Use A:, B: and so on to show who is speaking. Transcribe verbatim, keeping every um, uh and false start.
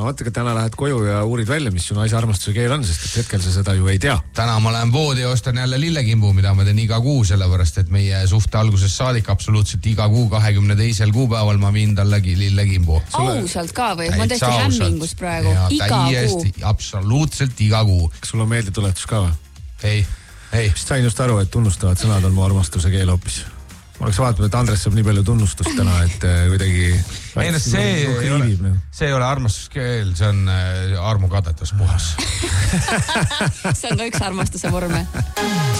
A: vaata, täna lähed koju ja uurid välja, mis su naise armastuse keel on, sest et hetkel sa seda ju ei tea.
B: Täna ma lähen poodi ja ostan jälle lillekimbu, mida ma teen iga kuu, sellepärast et meie suhte alguses saadik absoluutselt iga kuu kahekümne teisel kuupäeval ma viin tallegi lillekimbu.
C: Ausalt ka või? Ma tõesti hämmingus praegu.
B: Ja,
C: iga
B: täiesti,
C: kuu.
B: Absoluutselt iga kuu.
A: Kas sul on meeldetuletus ka või?
B: Ei, ei.
A: Vist sain just aru, et tunnustavad sõnad on mu armastuse keel hoopis. Ma oleks vaatama, et Andres saab nii palju tunnustust täna, et kuidagi...
B: Ei, no see, ei ole, see ei ole armastuskeel, see on armukadetus puhas.
C: See on ka üks armastuse vorme.